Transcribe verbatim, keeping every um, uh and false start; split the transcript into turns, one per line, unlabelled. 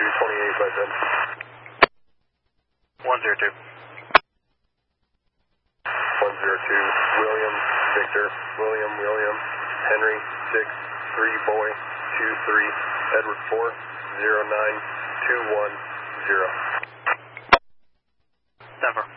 two twenty-eight by ten.
one zero two.
one zero two, William, Victor, William, William, Henry, six, three, boy, two, three, Edward, four, zero, nine, two, one, zero.
Denver.